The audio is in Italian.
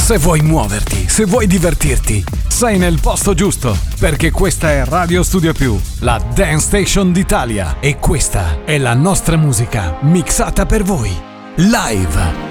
Se vuoi muoverti, se vuoi divertirti, sei nel posto giusto, perché questa è Radio Studio Più, la Dance Station d'Italia, e questa è la nostra musica mixata per voi, live.